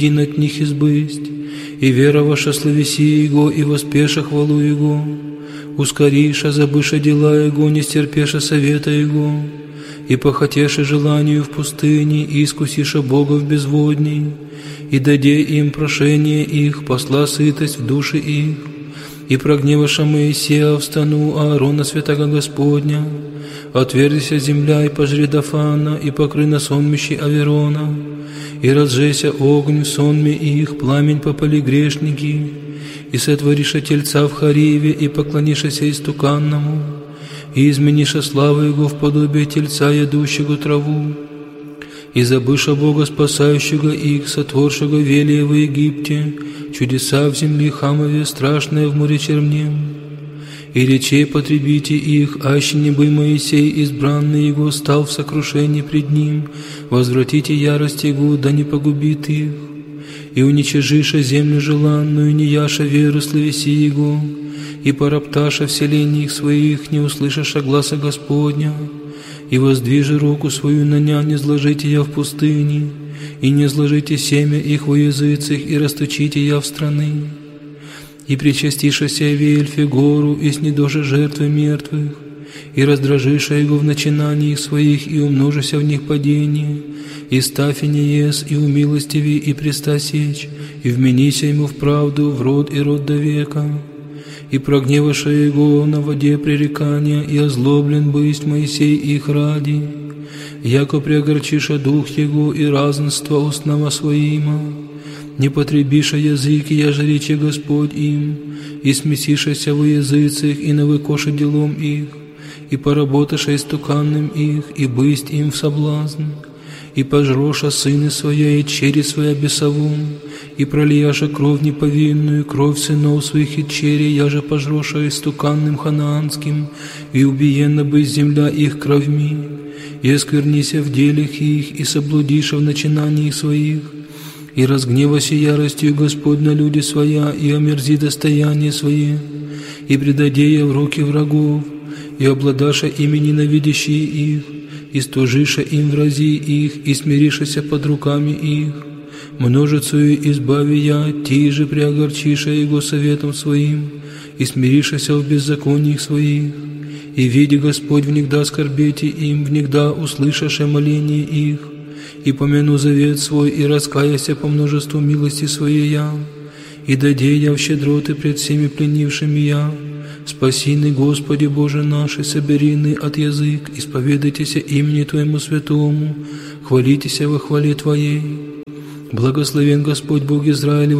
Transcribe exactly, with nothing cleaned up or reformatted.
един от них избысть, и вера ваша славеси Его, и воспеша хвалу Его, ускориша, забыша дела Его, не стерпеша совета Его, и похотеша желанию в пустыне, и искусиша Бога в безводней, и даде им прошение их, посла сытость в души их, и прогневаша Моисея в стану Аарона святого Господня, отвердися земля, и пожри Дафана, и покры на сонмищи Аверона, и разжеся огонь в сонме их, пламень попали грешники, и сотвориша тельца в Хариве, и поклонишася истуканному, и измениша славу Его в подобие тельца, ядущего траву, и забыша Бога, спасающего их, сотворшего велия в Египте, чудеса в земле Хамове, страшное в море Чернем. И речей потребите их, аще не бы Моисей, избранный Его, стал в сокрушении пред Ним, возвратите ярость Его, да не погубит их. И уничижиша землю желанную, не яша веру славеси Его, и поропташа в селении их своих, не услышаша гласа Господня, и воздвижи руку свою на ня, не зложите я в пустыне, и не зложите семя их во языцах, и расточите я в страны. И причастишася Вельфе гору, и снедожи жертвы мертвых, и раздражиша Его в начинаниях своих, и умножися в них падение, и ставь и не ес, и умилостиви, и преста сечь, и вменися Ему в правду, в род и род до века. И прогневаша Его на воде пререкания, и озлоблен бысть Моисей их ради, яко преогорчиша дух Его и разнство устного своима, не потребиша языки, яже рече Господь им, и смесишася во языцах, и навыкоша делом их, и поработаша истуканным их, и бысть им в соблазн, и пожроша сыны своя, и чери своя бесовум, и пролияша кровь неповинную, кровь сынов своих и чери, яже пожроша истуканным ханаанским, и убиена бы земля их кровьми, и осквернися в делях их, и соблудиша в начинаниях своих, и разгневайся яростью Господь на люди своя, и омерзи достояние свое, и предаде я в руки врагов, и обладаша ими ненавидящие их, и стужиша им врази их, и смиришася под руками их, множицею избави я, ти же преогорчиша Его советом своим, и смиришася в беззакониях своих, и види Господь внегда скорбете им, внегда услышаше моление их, и помяну завет свой, и раскаяся по множеству милости своей я, и даде я в щедроты пред всеми пленившими я. Спасины, Господи Боже наш, и соберины от язык, исповедайтеся имени Твоему святому, хвалитеся во хвале Твоей. Благословен Господь Бог Израилев,